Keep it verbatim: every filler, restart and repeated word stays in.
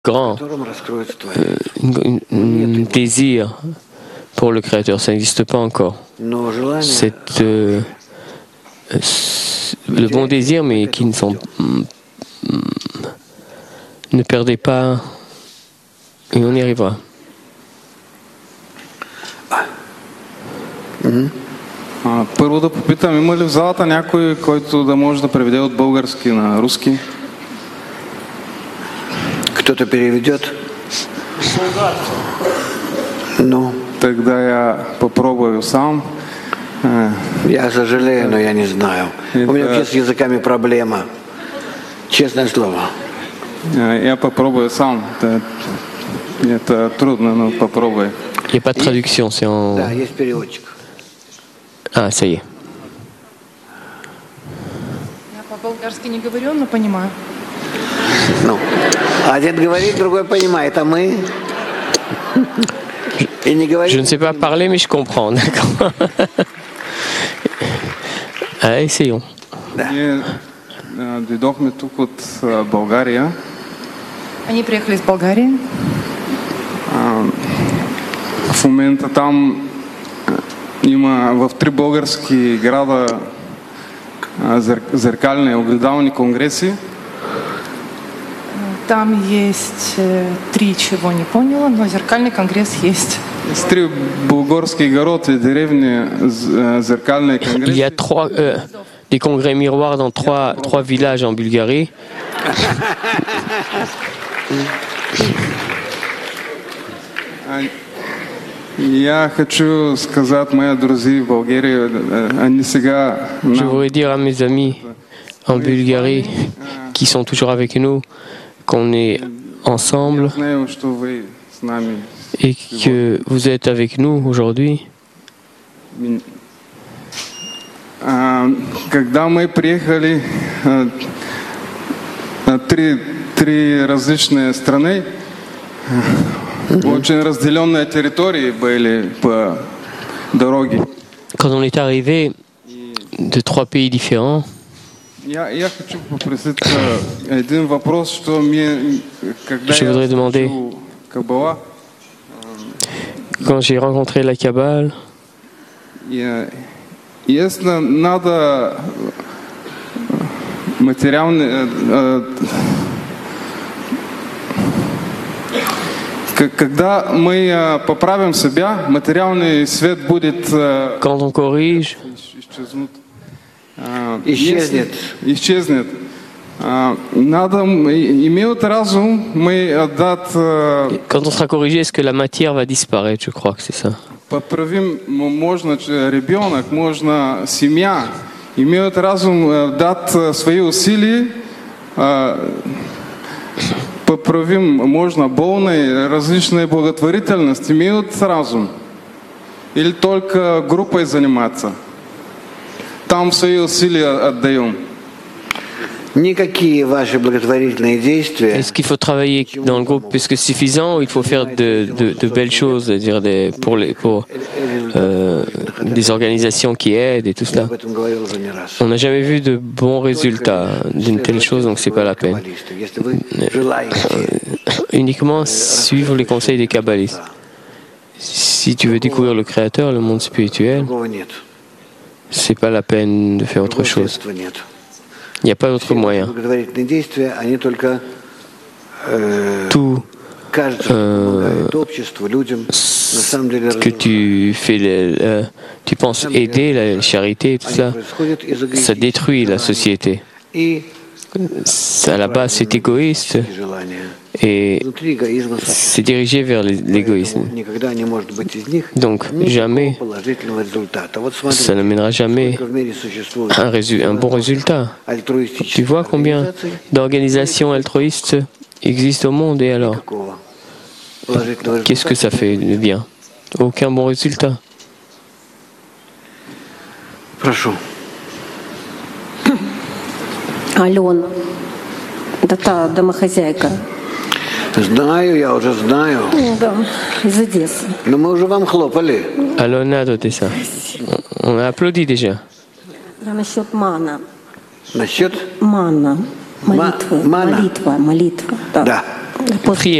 grand euh, un désir pour le Créateur. Ça n'existe pas encore. C'est euh, le bon désir, mais qui ne sont ne perdez pas et on y arrivera. Първо да попитам, има ли в залата някой, който да може да преведе от български на руски? Кто-то переведет? Ну. Тогда я попробую сам. Я сожалею, но я не знаю. Это... У меня вообще с языками проблема. Честное слово. Я попробую сам. Это, это трудно, но попробуй. Il n'y a pas de traduction, c'est en... Да, есть переводчик. Ah, ça y est. Я по-болгарски не говорю, но понимаю. Ну, один говорит, другой понимает, а мы... И не говорит... Je ne sais pas parler, mais je comprends, d'accord. Allez, essayons. Ние дойдохме тук от България. Они приехали из Болгарии. В момента там има в три български града зеркальни огледални конгреси. Там есть три, чего не поняла, но зеркальный конгресс есть. С три bulgorски города и деревни зеркальни конгреси. Il y a trois euh, des congrès miroirs dans trois trois villages en Bulgarie. Я хочу сказать моим друзьям в Болгарии, они сега. Je voudrais dire à mes amis en Bulgarie qui sont toujours avec nous qu'on est ensemble et que vous êtes avec nous aujourd'hui. Когда мы приехали на три три различные страны, очень разделенные территории были по дороге. Quand on est arrivé de trois pays différents, Я я хочу попросить один вопрос, что мне когда je voudrais demander, Каббала, quand j'ai rencontré la Kabbale, если надо материальный, когда мы поправим себя, материальный свет будет. Quand on corrige, исчезнет. Исчезнет. Надо иметь разум, мы отдать. Quand on sera corrigé, est-ce que la matière va disparaître? Je crois que c'est ça. Поправим, можно ребенок, можно семья, имеют разум дать свои усилия. Поправим, можно полные различные благотворительности, имеют разум. Или только группой заниматься. Там свои усилия отдаем. Никакие ваши благотворительные действия. Est-ce qu'il faut travailler dans le groupe puisque c'est suffisant ou il faut faire de, de, de belles choses, dire des, pour, les, pour euh, des organisations qui aident et tout cela? On n'a jamais vu de bons résultats d'une telle chose, donc c'est pas la peine. Uniquement suivre les conseils des kabbalistes. Si tu veux découvrir le Créateur, le monde spirituel, c'est pas la peine de faire autre chose. Il n'y a pas d'autre moyen. Tout euh, ce que tu fais, euh, tu penses aider la charité, tout ça, ça détruit la société. À la base, c'est égoïste et c'est dirigé vers l'égoïsme. Donc, jamais, ça n'amènera jamais un, résu, un bon résultat. Tu vois combien d'organisations altruistes existent au monde et alors, qu'est-ce que ça fait de bien? Aucun bon résultat. Прошу. Алена, это та домохозяйка. Знаю, я уже знаю. Да, из Одессы. Но мы уже вам хлопали. Alona d'Odessa. On a applaudi déjà. Я насчет мана. Насчет? Мана. Молитвы. Мана. Молитва, молитва. Да. Да. Priez.